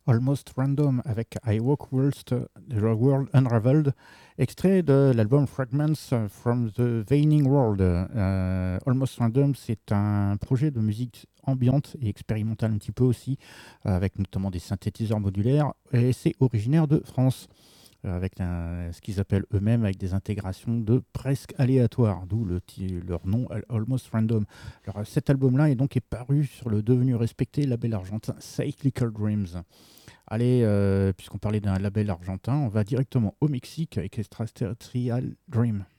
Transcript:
Almost Random avec I Walk Whilst the World Unraveled, extrait de l'album Fragments from the Waning World. Almost Random, c'est un projet de musique ambiante et expérimentale un petit peu aussi, avec notamment des synthétiseurs modulaires, et c'est originaire de France. Avec ce qu'ils appellent eux-mêmes avec des intégrations de presque aléatoires, d'où leur nom Almost Random. Alors, cet album-là est paru sur le devenu respecté label argentin Cyclical Dreams. Allez, puisqu'on parlait d'un label argentin, on va directement au Mexique avec Extraterrestrial Dream.